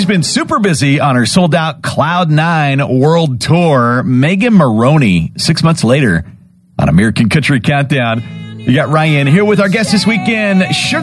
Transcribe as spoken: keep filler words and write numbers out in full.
been super busy on her sold-out Cloud Nine World Tour. Megan Moroney, six months later on American Country Countdown. You got Ryan here with our guest this weekend, Sugar